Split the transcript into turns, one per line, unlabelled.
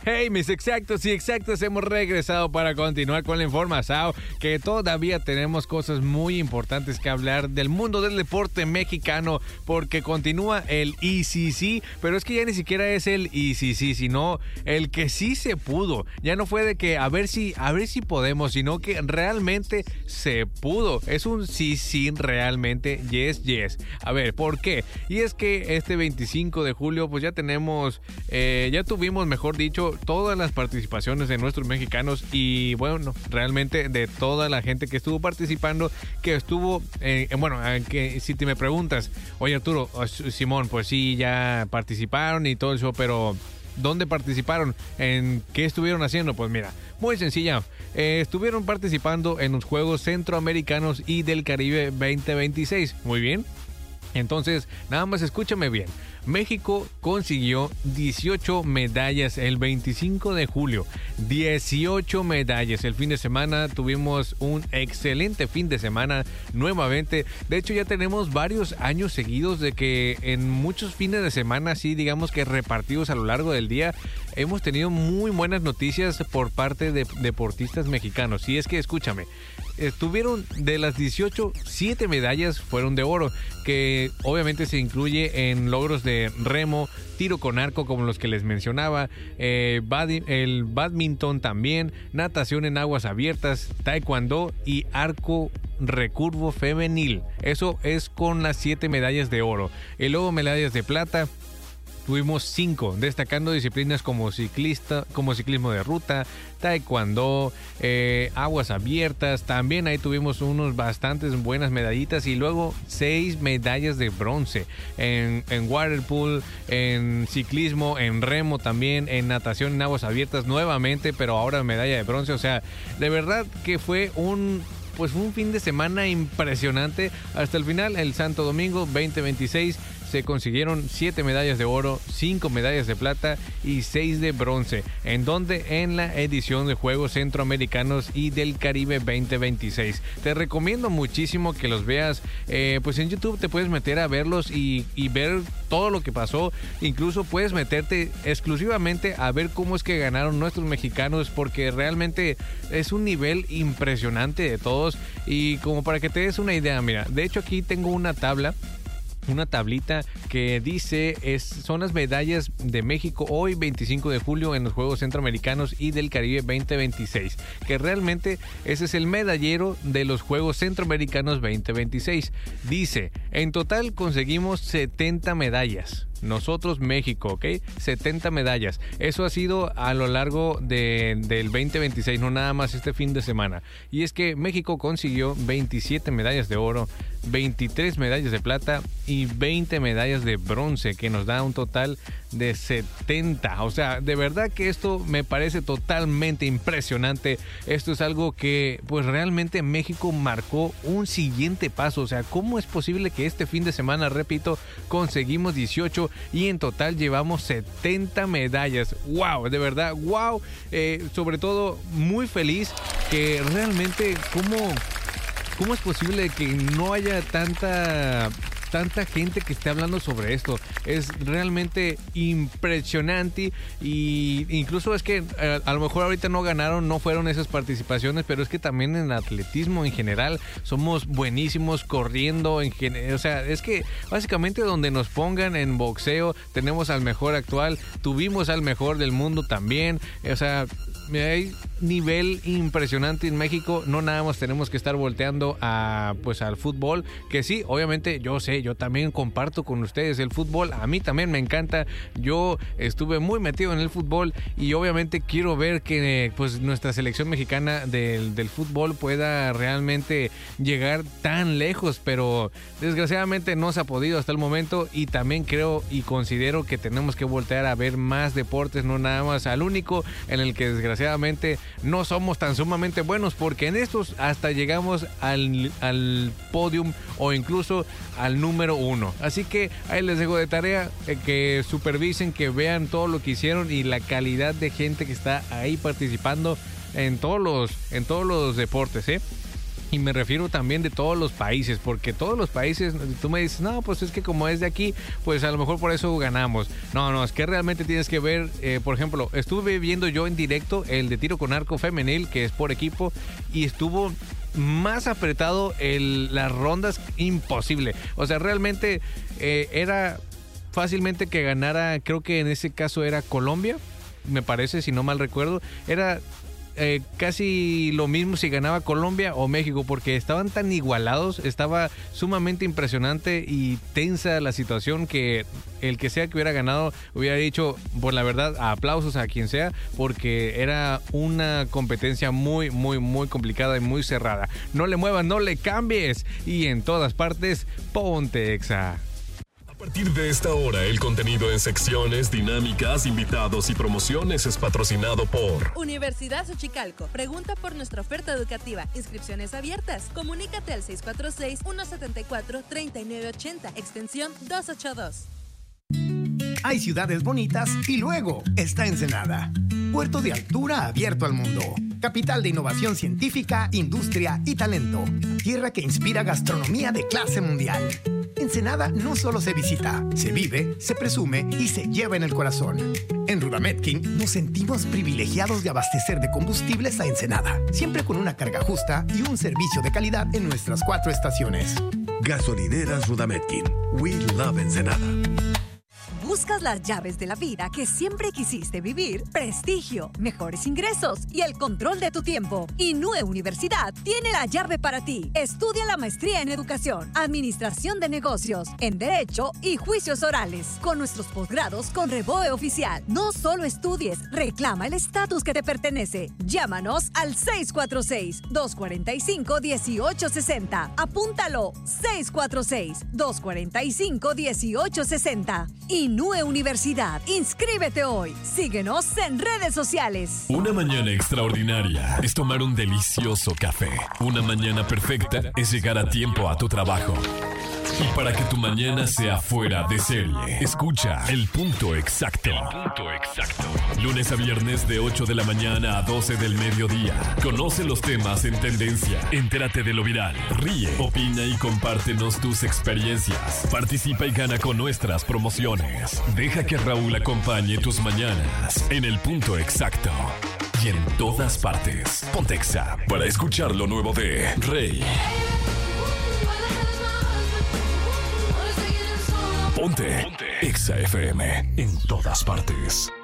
Hey, mis exactos y exactos, hemos regresado para continuar con la información, que todavía tenemos cosas muy importantes que hablar del mundo del deporte mexicano, porque continúa el ECC, pero es que ya ni siquiera es el ECC, sino el que sí se pudo. Ya no fue de que a ver si podemos, sino que realmente se pudo. Es un sí, realmente, yes. A ver, ¿por qué? Y es que este 25 de julio, pues ya tuvimos, mejor dicho, todas las participaciones de nuestros mexicanos y bueno, realmente de toda la gente que estuvo participando, que estuvo, que si te me preguntas, oye Arturo, Simón, pues sí, ya participaron y todo eso, pero ¿dónde participaron? ¿En qué estuvieron haciendo? Pues mira, muy sencilla. Estuvieron participando en los Juegos Centroamericanos y del Caribe 2026. Muy bien. Entonces, nada más escúchame bien. México consiguió 18 medallas el 25 de julio. 18 medallas. El fin de semana tuvimos un excelente fin de semana nuevamente. De hecho, ya tenemos varios años seguidos de que en muchos fines de semana, así digamos que repartidos a lo largo del día, hemos tenido muy buenas noticias por parte de deportistas mexicanos. Y es que, escúchame, tuvieron de las 18, 7 medallas fueron de oro, que obviamente se incluye en logros de remo, tiro con arco como los que les mencionaba, el badminton también, natación en aguas abiertas, taekwondo y arco recurvo femenil. Eso es con las 7 medallas de oro. Y luego medallas de plata. Tuvimos 5, destacando disciplinas como ciclismo de ruta, taekwondo, aguas abiertas. También ahí tuvimos unos bastantes buenas medallitas y luego 6 medallas de bronce en waterpool, en ciclismo, en remo también, en natación en aguas abiertas nuevamente, pero ahora medalla de bronce. O sea, de verdad que fue un fin de semana impresionante. Hasta el final, el Santo Domingo 2026, se consiguieron 7 medallas de oro, 5 medallas de plata y 6 de bronce. ¿En donde? En la edición de Juegos Centroamericanos y del Caribe 2026. Te recomiendo muchísimo que los veas. Pues en YouTube te puedes meter a verlos y ver todo lo que pasó. Incluso puedes meterte exclusivamente a ver cómo es que ganaron nuestros mexicanos, porque realmente es un nivel impresionante de todos. Y como para que te des una idea, mira, de hecho aquí tengo una tablita que dice son las medallas de México hoy 25 de julio en los Juegos Centroamericanos y del Caribe 2026, que realmente ese es el medallero de los Juegos Centroamericanos 2026. Dice, en total conseguimos 70 medallas. Nosotros, México, ¿ok? 70 medallas. Eso ha sido a lo largo del 2026, no nada más este fin de semana. Y es que México consiguió 27 medallas de oro, 23 medallas de plata y 20 medallas de bronce, que nos da un total de 70. O sea, de verdad que esto me parece totalmente impresionante. Esto es algo que pues realmente México marcó un siguiente paso. O sea, ¿cómo es posible que este fin de semana, repito, conseguimos 18 y en total llevamos 70 medallas? ¡Wow! De verdad, ¡wow! Sobre todo, muy feliz que realmente, ¿cómo es posible que no haya tanta gente que esté hablando sobre esto? Es realmente impresionante. Y incluso es que a lo mejor ahorita no fueron esas participaciones, pero es que también en atletismo en general somos buenísimos corriendo o sea, es que básicamente donde nos pongan en boxeo tenemos al mejor actual, tuvimos al mejor del mundo también. O sea, hay nivel impresionante en México. No nada más tenemos que estar volteando al fútbol, que sí, obviamente yo también comparto con ustedes el fútbol. A mí también me encanta. Yo estuve muy metido en el fútbol y obviamente quiero ver que pues nuestra selección mexicana del fútbol pueda realmente llegar tan lejos, pero desgraciadamente no se ha podido hasta el momento. Y también creo y considero que tenemos que voltear a ver más deportes, no nada más al único en el que desgraciadamente no somos tan sumamente buenos, porque en estos hasta llegamos al podium o incluso al número 1. Así que ahí les dejo de tarea que supervisen, que vean todo lo que hicieron y la calidad de gente que está ahí participando en todos los deportes, Y me refiero también de todos los países, porque todos los países, tú me dices, no, pues es que como es de aquí, pues a lo mejor por eso ganamos. No, es que realmente tienes que ver, por ejemplo, estuve viendo yo en directo el de tiro con arco femenil, que es por equipo, y estuvo más apretado las rondas, imposible. O sea, realmente era fácilmente que ganara, creo que en ese caso era Colombia, me parece, si no mal recuerdo, era casi lo mismo si ganaba Colombia o México, porque estaban tan igualados, estaba sumamente impresionante y tensa la situación, que el que sea que hubiera ganado hubiera dicho, por la verdad, aplausos a quien sea, porque era una competencia muy, muy, muy complicada y muy cerrada. No le muevas, no le cambies, y en todas partes, ponte Exa.
A partir de esta hora, el contenido en secciones, dinámicas, invitados y promociones es patrocinado por
Universidad Xochicalco. Pregunta por nuestra oferta educativa. Inscripciones abiertas. Comunícate al 646-174-3980, extensión 282.
Hay ciudades bonitas y luego está Ensenada. Puerto de altura abierto al mundo. Capital de innovación científica, industria y talento. Tierra que inspira gastronomía de clase mundial. Ensenada no solo se visita, se vive, se presume y se lleva en el corazón. En Rudametkin nos sentimos privilegiados de abastecer de combustibles a Ensenada, siempre con una carga justa y un servicio de calidad en nuestras 4 estaciones.
Gasolineras Rudametkin. We love Ensenada.
¿Buscas las llaves de la vida que siempre quisiste vivir? Prestigio, mejores ingresos y el control de tu tiempo. Inúe Universidad tiene la llave para ti. Estudia la maestría en Educación, Administración de Negocios, en Derecho y Juicios Orales. Con nuestros posgrados con Reboe Oficial. No solo estudies, reclama el estatus que te pertenece. Llámanos al 646-245-1860. Apúntalo, 646-245-1860. Inúe Universidad. Inscríbete hoy. Síguenos en redes sociales.
Una mañana extraordinaria es tomar un delicioso café. Una mañana perfecta es llegar a tiempo a tu trabajo. Y para que tu mañana sea fuera de serie, escucha El Punto Exacto. El Punto Exacto. Lunes a viernes de 8 de la mañana a 12 del mediodía. Conoce los temas en tendencia. Entérate de lo viral. Ríe, opina y compártenos tus experiencias. Participa y gana con nuestras promociones. Deja que Raúl acompañe tus mañanas en El Punto Exacto. Y en todas partes. Ponte Exa para escuchar lo nuevo de Rey. Ponte Exa FM en todas partes.